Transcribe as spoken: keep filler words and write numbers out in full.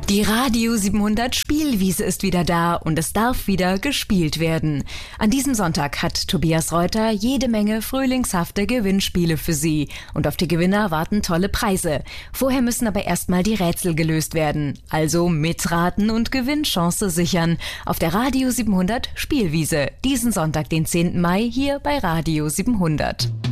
Die Radio siebenhundert Spielwiese ist wieder da und es darf wieder gespielt werden. An diesem Sonntag hat Tobias Reuter jede Menge frühlingshafte Gewinnspiele für Sie. Und auf die Gewinner warten tolle Preise. Vorher müssen aber erstmal die Rätsel gelöst werden. Also mitraten und Gewinnchance sichern. Auf der Radio siebenhundert Spielwiese. Diesen Sonntag, den zehnten Mai, hier bei Radio siebenhundert.